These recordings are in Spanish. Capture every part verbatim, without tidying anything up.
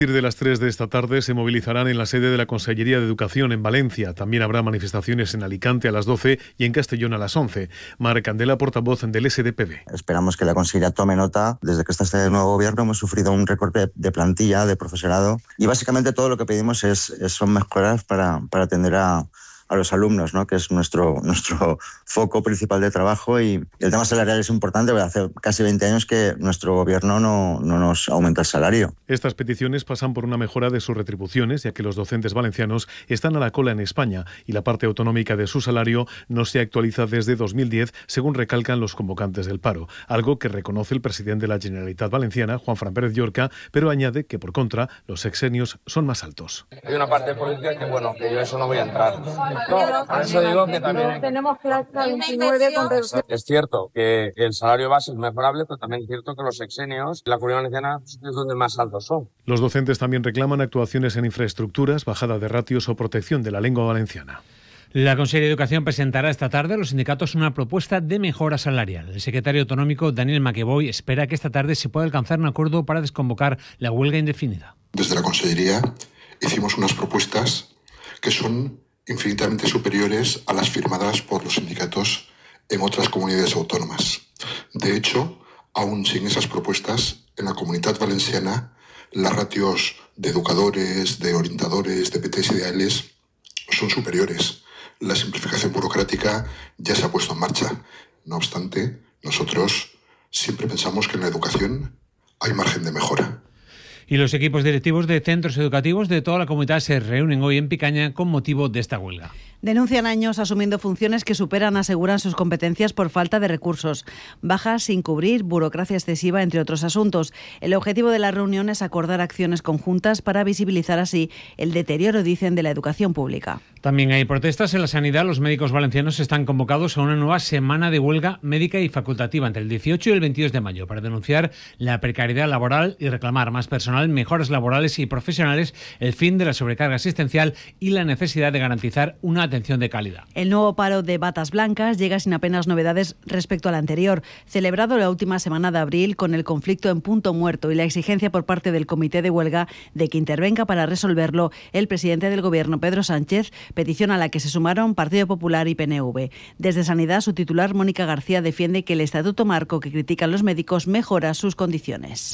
A partir de las tres de esta tarde se movilizarán en la sede de la Consellería de Educación en Valencia. También habrá manifestaciones en Alicante a las doce y en Castellón a las once. Mar Candela, portavoz del S D P B. Esperamos que la Consellería tome nota. Desde que está este nuevo gobierno hemos sufrido un recorte de plantilla, de profesorado, y básicamente todo lo que pedimos es, es son mejoras para, para atender a... a los alumnos, ¿no? Que es nuestro, nuestro foco principal de trabajo, y el tema salarial es importante, porque hace casi veinte años que nuestro gobierno no, no nos aumenta el salario. Estas peticiones pasan por una mejora de sus retribuciones, ya que los docentes valencianos están a la cola en España y la parte autonómica de su salario no se actualiza desde dos mil diez, según recalcan los convocantes del paro, algo que reconoce el presidente de la Generalitat Valenciana, Juanfran Pérez Llorca, pero añade que, por contra, los sexenios son más altos. Hay una parte política que, bueno, que yo eso no voy a entrar. No, por eso digo que también tenemos que hasta veintinueve con reducción. Es cierto que el salario base es mejorable, pero también es cierto que los sexenios, la Comunidad Valenciana, es donde más altos son. Los docentes también reclaman actuaciones en infraestructuras, bajada de ratios o protección de la lengua valenciana. La Consellería de Educación presentará esta tarde a los sindicatos una propuesta de mejora salarial. El secretario autonómico Daniel Maqueboy espera que esta tarde se pueda alcanzar un acuerdo para desconvocar la huelga indefinida. Desde la Consellería hicimos unas propuestas que son infinitamente superiores a las firmadas por los sindicatos en otras comunidades autónomas. De hecho, aún sin esas propuestas, en la Comunitat Valenciana, las ratios de educadores, de orientadores, de P Ts y de A Ls son superiores. La simplificación burocrática ya se ha puesto en marcha. No obstante, nosotros siempre pensamos que en la educación hay margen de mejora. Y los equipos directivos de centros educativos de toda la comunidad se reúnen hoy en Picaña con motivo de esta huelga. Denuncian años asumiendo funciones que superan, aseguran sus competencias por falta de recursos, bajas sin cubrir, burocracia excesiva, entre otros asuntos. El objetivo de la reunión es acordar acciones conjuntas para visibilizar así el deterioro, dicen, de la educación pública. También hay protestas en la sanidad. Los médicos valencianos están convocados a una nueva semana de huelga médica y facultativa entre el dieciocho y el veintidós de mayo para denunciar la precariedad laboral y reclamar más personal, mejoras laborales y profesionales, el fin de la sobrecarga asistencial y la necesidad de garantizar una atención de calidad. El nuevo paro de batas blancas llega sin apenas novedades respecto al anterior, celebrado la última semana de abril con el conflicto en punto muerto y la exigencia por parte del comité de huelga de que intervenga para resolverlo el presidente del gobierno, Pedro Sánchez, petición a la que se sumaron Partido Popular y P N V. Desde Sanidad, su titular, Mónica García, defiende que el estatuto marco que critican los médicos mejora sus condiciones.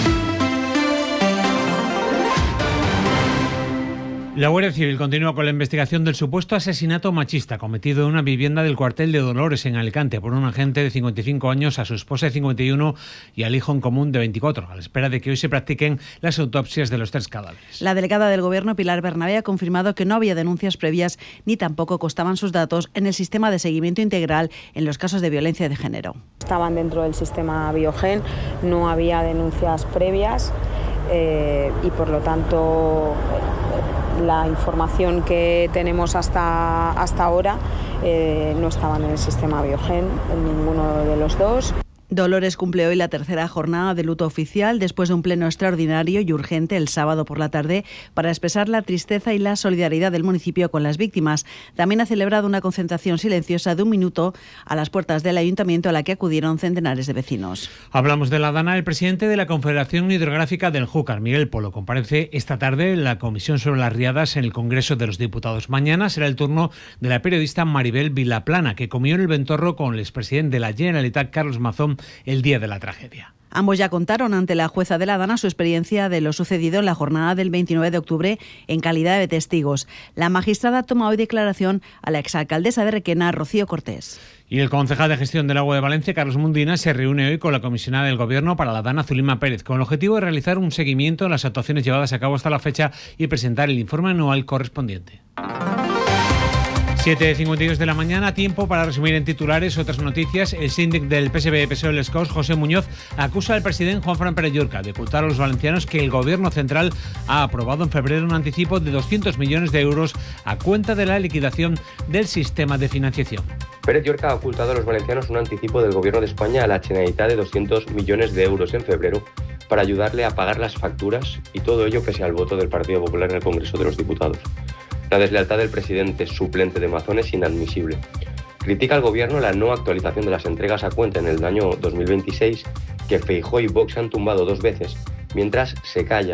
La Guardia Civil continúa con la investigación del supuesto asesinato machista cometido en una vivienda del cuartel de Dolores, en Alicante, por un agente de cincuenta y cinco años a su esposa de cincuenta y uno y al hijo en común de veinticuatro, a la espera de que hoy se practiquen las autopsias de los tres cadáveres. La delegada del Gobierno, Pilar Bernabé, ha confirmado que no había denuncias previas ni tampoco constaban sus datos en el sistema de seguimiento integral en los casos de violencia de género. Estaban dentro del sistema Biogen, no había denuncias previas eh, y, por lo tanto, la información que tenemos hasta, hasta ahora eh, no estaban en el sistema Biogen, en ninguno de los dos. Dolores cumple hoy la tercera jornada de luto oficial después de un pleno extraordinario y urgente el sábado por la tarde para expresar la tristeza y la solidaridad del municipio con las víctimas. También ha celebrado una concentración silenciosa de un minuto a las puertas del ayuntamiento a la que acudieron centenares de vecinos. Hablamos de la Dana. El presidente de la Confederación Hidrográfica del Júcar, Miguel Polo, comparece esta tarde en la Comisión sobre las Riadas en el Congreso de los Diputados. Mañana será el turno de la periodista Maribel Vilaplana, que comió en el Ventorro con el expresidente de la Generalitat, Carlos Mazón, el día de la tragedia. Ambos ya contaron ante la jueza de la Dana su experiencia de lo sucedido en la jornada del veintinueve de octubre en calidad de testigos. La magistrada toma hoy declaración a la exalcaldesa de Requena, Rocío Cortés. Y el concejal de gestión del agua de Valencia, Carlos Mundina, se reúne hoy con la comisionada del Gobierno para la Dana, Zulima Pérez, con el objetivo de realizar un seguimiento de las actuaciones llevadas a cabo hasta la fecha y presentar el informe anual correspondiente. siete cincuenta y dos de la mañana, tiempo para resumir en titulares otras noticias. El síndic del P S B P S O E Les Corts, José Muñoz, acusa al presidente Juanfran Pérez Llorca de ocultar a los valencianos que el Gobierno central ha aprobado en febrero un anticipo de doscientos millones de euros a cuenta de la liquidación del sistema de financiación. Pérez Llorca ha ocultado a los valencianos un anticipo del Gobierno de España a la Generalitat de doscientos millones de euros en febrero para ayudarle a pagar las facturas, y todo ello pese al voto del Partido Popular en el Congreso de los Diputados. La deslealtad del presidente suplente de Mazón es inadmisible. Critica al Gobierno la no actualización de las entregas a cuenta en el año dos mil veintiséis, que Feijóo y Vox han tumbado dos veces, mientras se calla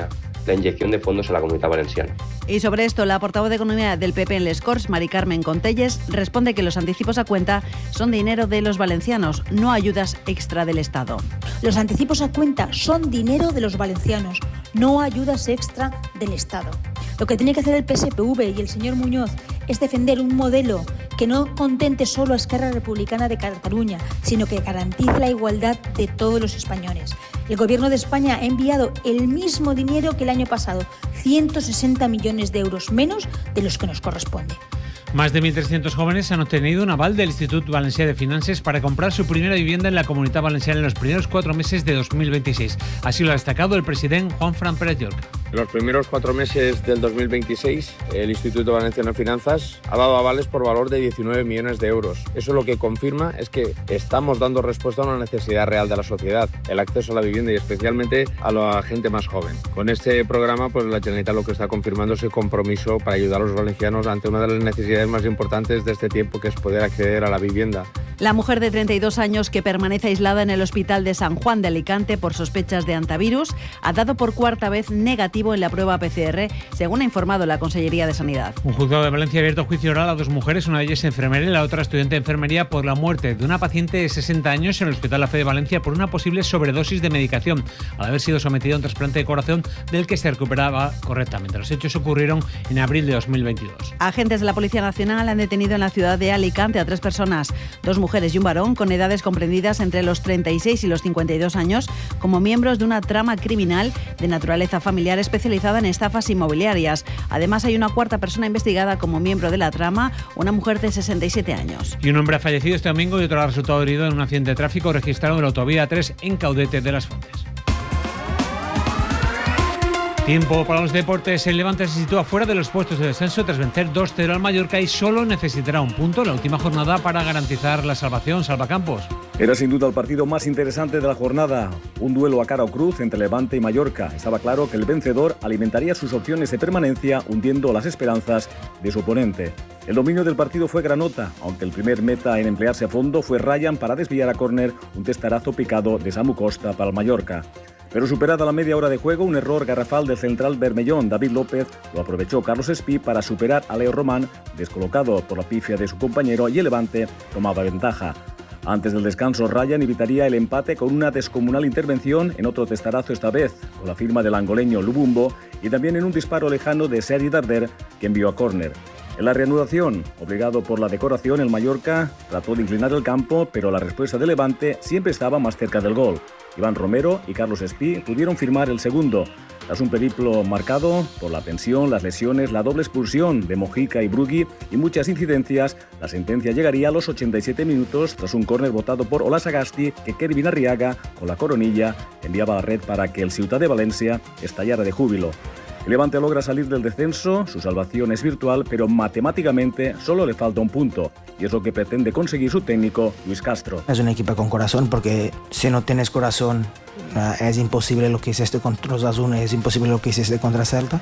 la inyección de fondos a la Comunitat Valenciana. Y sobre esto, la portavoz de Economía del P P en Les Corts, Mari Carmen Contelles, responde que los anticipos a cuenta son dinero de los valencianos, no ayudas extra del Estado. Los anticipos a cuenta son dinero de los valencianos, no ayudas extra del Estado. Lo que tiene que hacer el P S P V y el señor Muñoz es defender un modelo que no contente solo a Esquerra Republicana de Cataluña, sino que garantice la igualdad de todos los españoles. El Gobierno de España ha enviado el mismo dinero que el año pasado, ciento sesenta millones de euros menos de los que nos corresponde. Más de mil trescientos jóvenes han obtenido un aval del Institut Valencià de Finances para comprar su primera vivienda en la Comunitat Valenciana en los primeros cuatro meses de dos mil veintiséis. Así lo ha destacado el presidente Juanfran Pérez York. En los primeros cuatro meses del dos mil veintiséis, el Instituto Valenciano de Finanzas ha dado avales por valor de diecinueve millones de euros. Eso lo que confirma es que estamos dando respuesta a una necesidad real de la sociedad, el acceso a la vivienda y especialmente a la gente más joven. Con este programa, pues la Generalitat lo que está confirmando es el compromiso para ayudar a los valencianos ante una de las necesidades más importantes de este tiempo, que es poder acceder a la vivienda. La mujer de treinta y dos años que permanece aislada en el hospital de San Juan de Alicante por sospechas de antivirus ha dado por cuarta vez negativo en la prueba P C R, según ha informado la Consellería de Sanidad. Un juzgado de Valencia ha abierto juicio oral a dos mujeres, una de ellas enfermera y la otra estudiante de enfermería, por la muerte de una paciente de sesenta años en el Hospital La Fe de Valencia por una posible sobredosis de medicación, al haber sido sometida a un trasplante de corazón del que se recuperaba correctamente. Los hechos ocurrieron en abril de dos mil veintidós. Agentes de la Policía Nacional han detenido en la ciudad de Alicante a tres personas, dos mujeres y un varón, con edades comprendidas entre los treinta y seis y los cincuenta y dos años, como miembros de una trama criminal de naturaleza familiar especializada en estafas inmobiliarias. Además, hay una cuarta persona investigada como miembro de la trama, una mujer de sesenta y siete años. Y un hombre ha fallecido este domingo y otro ha resultado herido en un accidente de tráfico registrado en la autovía tres en Caudete de las Fontes. Tiempo para los deportes. El Levante se sitúa fuera de los puestos de descenso tras vencer dos cero al Mallorca y solo necesitará un punto en la última jornada para garantizar la salvación. Salvacampos. Era sin duda el partido más interesante de la jornada. Un duelo a cara o cruz entre Levante y Mallorca. Estaba claro que el vencedor alimentaría sus opciones de permanencia, hundiendo las esperanzas de su oponente. El dominio del partido fue granota, aunque el primer meta en emplearse a fondo fue Ryan para desviar a córner un testarazo picado de Samu Costa para el Mallorca. Pero superada la media hora de juego, un error garrafal del central bermellón David López lo aprovechó Carlos Espí para superar a Leo Román, descolocado por la pifia de su compañero, y el Levante tomaba ventaja. Antes del descanso, Ryan evitaría el empate con una descomunal intervención en otro testarazo, esta vez con la firma del angoleño Lubumbo, y también en un disparo lejano de Sergi Darder, que envió a córner. En la reanudación, obligado por la decoración, el Mallorca trató de inclinar el campo, pero la respuesta del Levante siempre estaba más cerca del gol. Iván Romero y Carlos Espí pudieron firmar el segundo. Tras un periplo marcado por la tensión, las lesiones, la doble expulsión de Mojica y Brugui y muchas incidencias, la sentencia llegaría a los ochenta y siete minutos tras un córner votado por Ola Sagasti, que Kevin Arriaga, con la coronilla, enviaba a la red para que el Ciutat de Valencia estallara de júbilo. El Levante logra salir del descenso, su salvación es virtual, pero matemáticamente solo le falta un punto, y es lo que pretende conseguir su técnico, Luis Castro. Es un equipo con corazón, porque si no tienes corazón uh, es imposible lo que hiciste contra Osasuna, es imposible lo que hiciste contra Celta,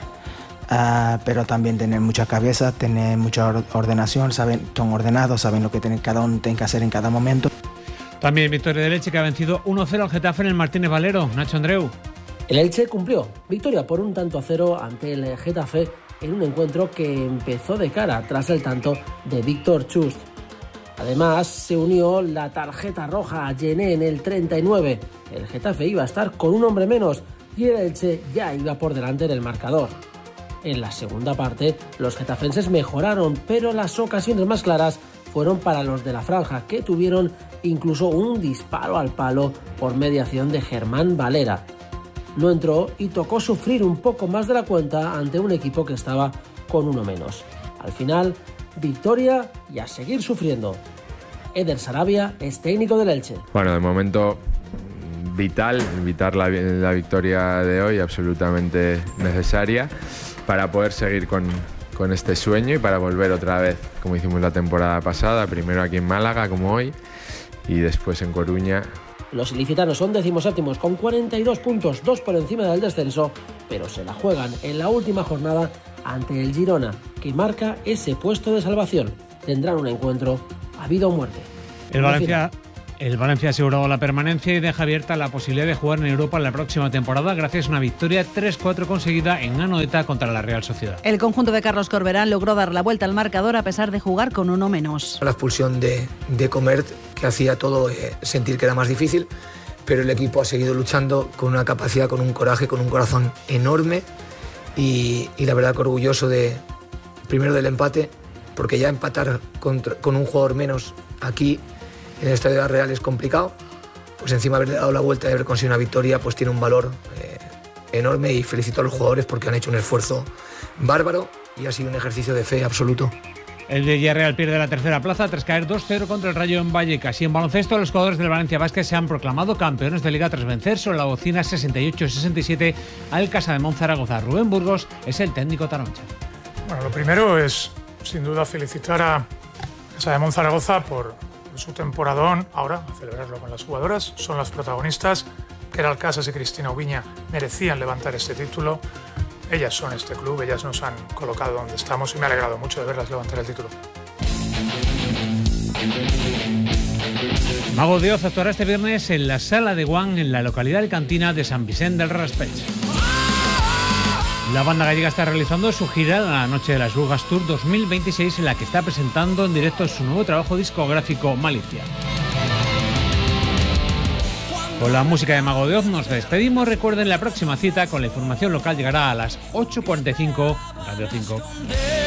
uh, pero también tener mucha cabeza, tener mucha ordenación, saben, son ordenados, saben lo que tiene, cada uno tiene que hacer en cada momento. También victoria del Elche, que ha vencido uno cero al Getafe en el Martínez Valero. Nacho Andreu. El Elche cumplió victoria por un tanto a cero ante el Getafe en un encuentro que empezó de cara tras el tanto de Víctor Chust. Además, se unió la tarjeta roja a Gené en el treinta y nueve. El Getafe iba a estar con un hombre menos y el Elche ya iba por delante del marcador. En la segunda parte, los getafenses mejoraron, pero las ocasiones más claras fueron para los de la franja, que tuvieron incluso un disparo al palo por mediación de Germán Valera. No entró y tocó sufrir un poco más de la cuenta ante un equipo que estaba con uno menos. Al final, victoria y a seguir sufriendo. Eder Sarabia es técnico del Elche. Bueno, de momento vital, vital la, la victoria de hoy, absolutamente necesaria para poder seguir con, con este sueño y para volver otra vez, como hicimos la temporada pasada, primero aquí en Málaga como hoy y después en Coruña. Los ilicitanos son decimoséptimos con cuarenta y dos puntos, dos por encima del descenso, pero se la juegan en la última jornada ante el Girona, que marca ese puesto de salvación. Tendrán un encuentro a vida o muerte. El Valencia, El Valencia ha asegurado la permanencia y deja abierta la posibilidad de jugar en Europa la próxima temporada gracias a una victoria tres cuatro conseguida en Anoeta contra la Real Sociedad. El conjunto de Carlos Corberán logró dar la vuelta al marcador a pesar de jugar con uno menos. La expulsión de, de Comert, que hacía todo eh, sentir que era más difícil, pero el equipo ha seguido luchando con una capacidad, con un coraje, con un corazón enorme y, y la verdad que orgulloso de, primero del empate, porque ya empatar contra, con un jugador menos aquí en el Estadio de la Real es complicado, pues encima haber dado la vuelta y haber conseguido una victoria pues tiene un valor eh, enorme y felicito a los jugadores porque han hecho un esfuerzo bárbaro y ha sido un ejercicio de fe absoluto. El de Villarreal pierde la tercera plaza tras caer dos cero contra el Rayo en Vallecas. Y en baloncesto, los jugadores del Valencia Basket se han proclamado campeones de Liga tras vencer sobre la bocina sesenta y ocho sesenta y siete al Casa de Monzaragoza. Rubén Burgos es el técnico taroncha. Bueno, lo primero es, sin duda, felicitar a Casa de Monzaragoza por su temporadón. Ahora, a celebrarlo con las jugadoras. Son las protagonistas. Queralt Casas y Cristina Ubiña merecían levantar este título. Ellas son este club, ellas nos han colocado donde estamos y me ha alegrado mucho de verlas levantar el título. Mago de Oz actuará este viernes en la Sala de Guan, en la localidad de Cantina de San Vicente del Raspeig. La banda gallega está realizando su gira La Noche de las Brujas Tour dos mil veintiséis, en la que está presentando en directo su nuevo trabajo discográfico Malicia. Con la música de Mago de Oz nos despedimos. Recuerden, la próxima cita con la información local llegará a las ocho cuarenta y cinco, Radio cinco.